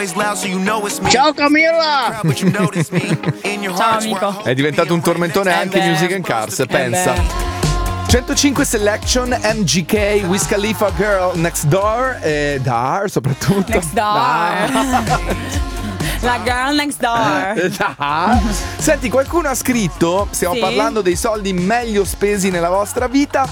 Ciao Camilla! Ciao amico. È diventato un tormentone anche Music and Cars, pensa. 105 Selection, MGK, Wiz Khalifa, Girl Next Door e Dar soprattutto. Next Door. La girl next door. Senti, qualcuno ha scritto, stiamo parlando dei soldi meglio spesi nella vostra vita,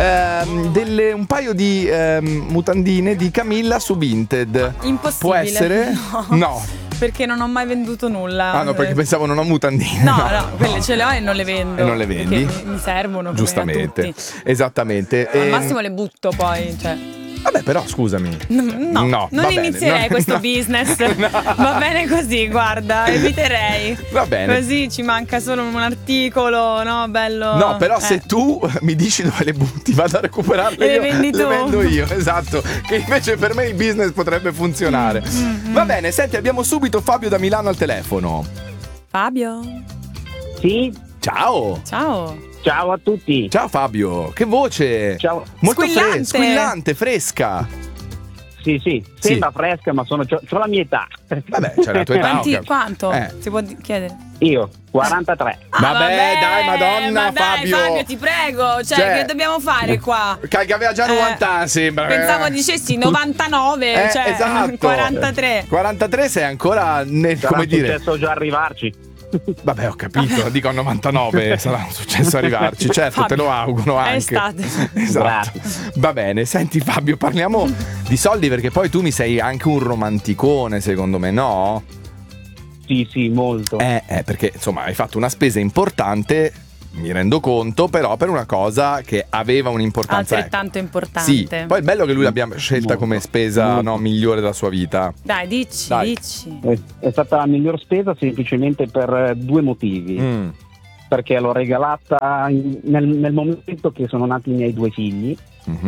un paio di mutandine di Camilla su Vinted. Impossibile. Può essere? No. Perché non ho mai venduto nulla. Ah no, perché pensavo non ho mutandine. No, quelle ce le ho e non le vendo. E non le vendi? Perché mi servono. Giustamente. Come a tutti. Esattamente. Al massimo le butto poi, cioè. Vabbè, però scusami. No, non inizierei questo business. No. Va bene così, guarda, eviterei. Va bene. Così ci manca solo un articolo, no? Bello. No, però se tu mi dici dove le butti, vado a recuperarle e io. Le vendo io, esatto. Che invece per me il business potrebbe funzionare. Va bene, senti, abbiamo subito Fabio da Milano al telefono. Fabio? Sì? Ciao. Ciao a tutti. Ciao Fabio, che voce. Ciao. Molto Squillante. squillante, fresca. Sì, sembra fresca, ma c'ho la mia età. Vabbè, c'è la tua età. Quanto? Eh. Si può chiedere? Io, 43. Vabbè, dai, Madonna, ma dai, Fabio, ti prego, che dobbiamo fare qua? Che aveva già 90 anni, sembra. Pensavo dicessi 99, esatto. 43. 43 sei ancora come dire. È successo già arrivarci. Vabbè, ho capito, dico a 99 sarà un successo arrivarci, certo, Fabio, te lo auguro anche. è estate. Esatto. Va bene, senti Fabio, parliamo di soldi perché poi tu mi sei anche un romanticone, secondo me, no? Sì, molto. Perché insomma hai fatto una spesa importante, mi rendo conto, però per una cosa che aveva un'importanza altrettanto importante. Sì, poi è bello che lui l'abbia scelta Molto. come spesa migliore della sua vita. Dai, dici. È stata la miglior spesa semplicemente per due motivi. Perché l'ho regalata nel momento che sono nati i miei due figli.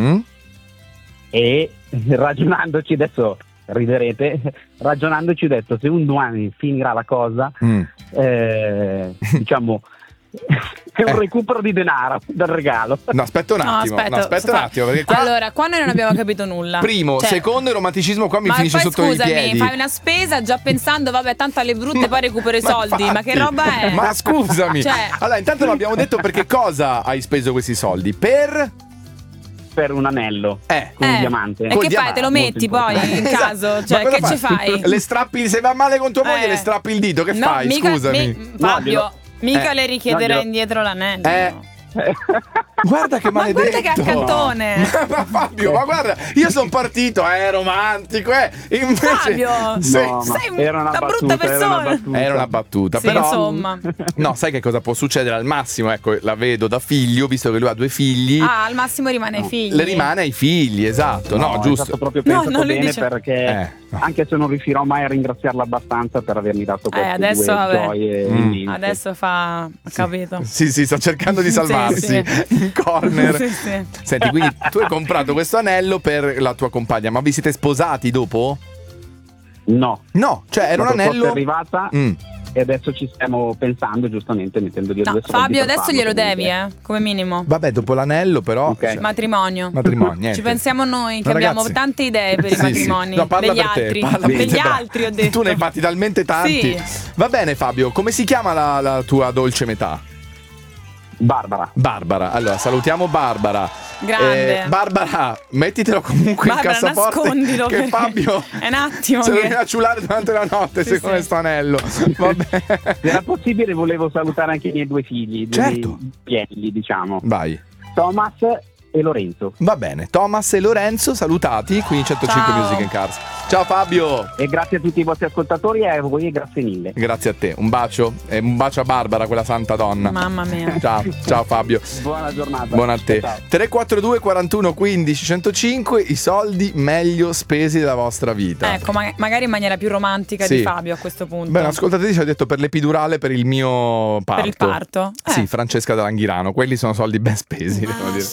E ragionandoci, adesso riderete, ragionandoci ho detto, se un domani finirà la cosa, diciamo è un recupero di denaro dal regalo. No, aspetta un attimo, perché qua... Allora, qua noi non abbiamo capito nulla. Primo, secondo il romanticismo qua mi finisce sotto i piedi. Scusami, fai una spesa già pensando, vabbè, tanto alle brutte poi recupero i soldi, infatti, ma che roba è? Ma scusami. Allora, intanto non abbiamo detto perché cosa hai speso questi soldi? Per un anello con un diamante. E che fai? Te lo metti poi in caso? Cioè, che ci fai? Le strappi, se va male con tua moglie le strappi il dito, che fai? Scusami. Fabio, mica le richiederei indietro l'anello. Guarda che maledetto. Ma guarda che accantone. Ma Fabio, ma guarda, io sono partito, romantico, invece Fabio, sei una brutta persona. Era una battuta, sì, però insomma. No, sai che cosa può succedere al massimo? Ecco, la vedo da figlio, visto che lui ha due figli. Al massimo rimane ai figli. Le rimane ai figli, esatto, no, giusto. È stato proprio pensato bene perché anche se non riuscirò mai a ringraziarla abbastanza per avermi dato queste adesso, due gioie. Adesso fa, capito. Sì, sta cercando di salvarsi in corner. Sì. Senti, quindi tu hai comprato questo anello per la tua compagna, ma vi siete sposati dopo? No, cioè era un anello. È arrivata e adesso ci stiamo pensando, giustamente mettendo via due soldi. Fabio, adesso glielo devi, come minimo. Vabbè, dopo l'anello però Matrimonio, niente. Ci pensiamo noi che No, abbiamo ragazzi, tante idee per i matrimoni. No, parla degli per te, altri. parla per Degli te, altri ho detto. Tu ne hai fatti talmente tanti. Sì. Va bene Fabio, come si chiama la tua dolce metà? Barbara. Allora salutiamo Barbara. Grande. Barbara, mettitelo comunque Barbara, in cassaforte, nascondilo, che Fabio è un attimo se lo che... viene a ciulare durante la notte secondo questo anello. Vabbè. Se era possibile volevo salutare anche i miei due figli, certo, due piedi, diciamo. Vai. Thomas e Lorenzo. Va bene, Thomas e Lorenzo salutati qui in 105 Music and Cars. Ciao Fabio. E grazie a tutti i vostri ascoltatori e a voi, e grazie mille. Grazie a te, un bacio e un bacio a Barbara, quella santa donna. Mamma mia. Ciao Fabio. Buona giornata. Buona a te. Ciao. 342 41 15 105, i soldi meglio spesi della vostra vita. Ecco, magari in maniera più romantica di Fabio a questo punto. Beh, un'ascoltatrice ha detto per l'epidurale per il mio parto. Per il parto? Sì, Francesca D'Anghirano, quelli sono soldi ben spesi, devo dire.